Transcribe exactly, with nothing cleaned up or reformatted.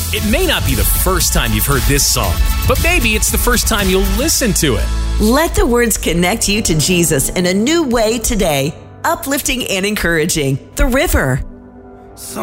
It may not be the first time you've heard this song, but maybe it's the first time you'll listen to it. Let the words connect you to Jesus in a new way today, uplifting and encouraging. The River.